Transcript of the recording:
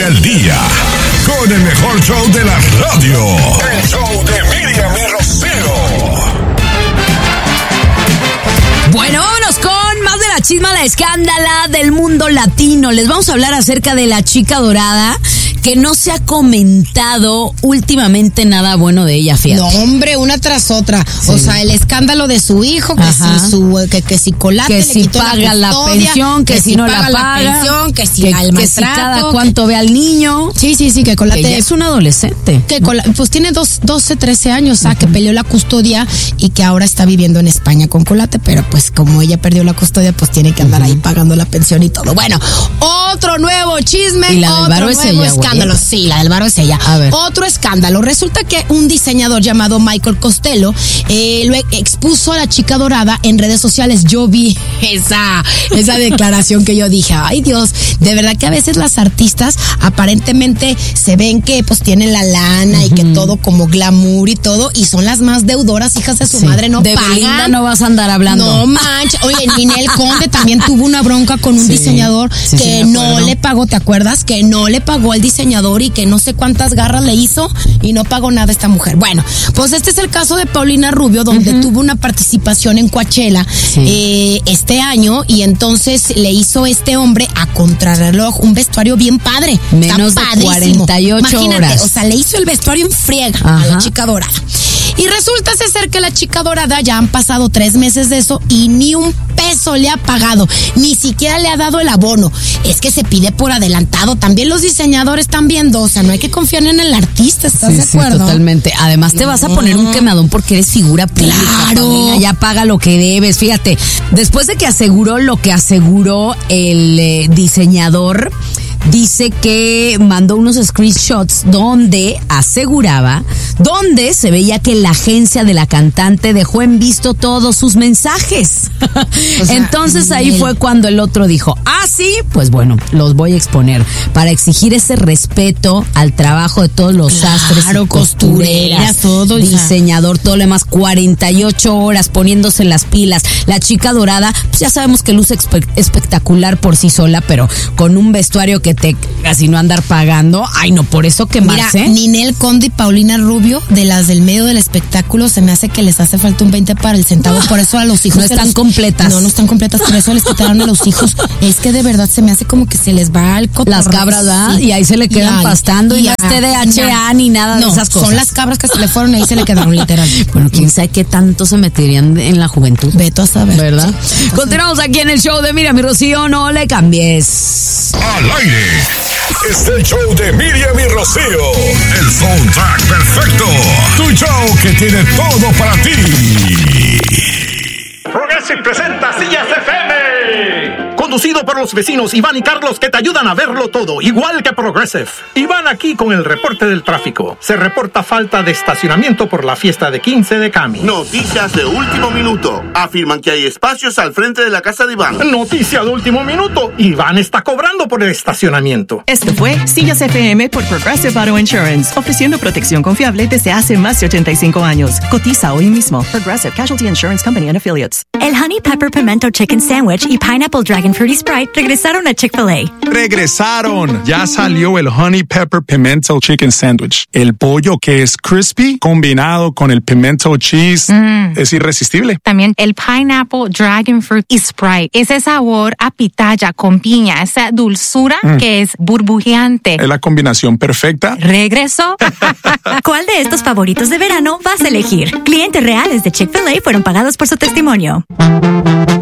inicia el día con el mejor show de la radio. El show de Miriam y Rocío. Bueno, vámonos con más de la chisma, la escándala del mundo latino. Les vamos a hablar acerca de la chica dorada, que no se ha comentado últimamente nada bueno de ella, fíjate. No, hombre, una tras otra. Sí. O sea, el escándalo de su hijo, que si Colate que si paga la pensión, que si no la paga, pensión, que si que si cada cuánto ve al niño. Sí, que Colate que es un adolescente. Que pues tiene 12, 13 años, que peleó la custodia y que ahora está viviendo en España con Colate, pero pues como ella perdió la custodia, pues tiene que andar ahí pagando la pensión y todo. Bueno, otro nuevo chisme, y la del varo es ella, escándalo. Sí, la del varo es ella. Otro escándalo. Resulta que un diseñador llamado Michael Costello lo expuso a la chica dorada en redes sociales. Yo vi esa declaración que yo dije, ay Dios, de verdad que a veces las artistas aparentemente se ven que pues tienen la lana y que todo como glamour y todo, y son las más deudoras, hijas de su madre, no de pagan. Belinda no vas a andar hablando. No manches. Oye, Ninel Conde también tuvo una bronca con un diseñador que no le pagó, ¿te acuerdas? Que no le pagó al diseñador y que no sé cuántas garras le hizo y no pagó nada esta mujer. Bueno, pues este es el caso de Paulina Rubio, donde tuvo una participación en Coachella este año, y entonces le hizo este hombre a contrarreloj un vestuario bien padre. Menos de 48 horas. O sea, le hizo el vestuario en friega a la chica dorada. Y resulta ser que la chica dorada ya han pasado 3 meses de eso y ni un peso le ha pagado, ni siquiera le ha dado el abono. Es que se pide por adelantado. También los diseñadores están viendo, o sea, no hay que confiar en el artista, ¿estás de acuerdo? Sí, totalmente. Además te vas a poner un quemadón porque eres figura pública. Claro. Paulina, ya paga lo que debes. Fíjate, después de que aseguró lo que aseguró el diseñador, dice que mandó unos screenshots donde se veía que la agencia de la cantante dejó en visto todos sus mensajes. O sea, entonces ahí fue cuando el otro dijo, sí, pues bueno, los voy a exponer para exigir ese respeto al trabajo de todos los sastres y costureras, todo, diseñador, todo lo demás. 48 horas poniéndose las pilas. La chica dorada, pues ya sabemos que luce espectacular por sí sola, pero con un vestuario que te casi no andar pagando. Ay, no, por eso quemarse. Mira, Ninel Conde y Paulina Rubio, de las del medio del espectáculo, se me hace que les hace falta un 20 para el centavo. Por eso a los hijos no están completas. No están completas, por eso les quitaron a los hijos. Es que de verdad se me hace como que se les va al cotorreo. Las cabras, ¿verdad? Y ahí se le quedan pastando y no es TDHA ni nada de esas cosas. Son las cabras que se le fueron y ahí se le quedaron literal. Bueno, quién sabe qué tanto se meterían en la juventud. Veto a saber. ¿Verdad? Continuamos aquí en el show de Miriam y Rocío, no le cambies. Al aire. Es el show de Miriam y Rocío. El soundtrack perfecto. Tu show que tiene todo para ti. Progressive presenta Sillas FM. Conducido por los vecinos Iván y Carlos, que te ayudan a verlo todo, igual que Progressive. Iván aquí con el reporte del tráfico. Se reporta falta de estacionamiento por la fiesta de 15 de Cami. Noticias de último minuto. Afirman que hay espacios al frente de la casa de Iván. Noticia de último minuto. Iván está cobrando por el estacionamiento. Esto fue Sillas FM por Progressive Auto Insurance, ofreciendo protección confiable desde hace más de 85 años. Cotiza hoy mismo. Progressive Casualty Insurance Company and Affiliates. El Honey Pepper Pimento Chicken Sandwich y Pineapple Dragon Fruity Sprite regresaron a Chick-fil-A. ¡Regresaron! Ya salió el Honey Pepper Pimento Chicken Sandwich. El pollo que es crispy combinado con el pimento cheese es irresistible. También el Pineapple Dragon Fruit y Sprite. Ese sabor a pitaya con piña, esa dulzura que es burbujeante. Es la combinación perfecta. ¿Regresó? ¿Cuál de estos favoritos de verano vas a elegir? Clientes reales de Chick-fil-A fueron pagados por su testimonio.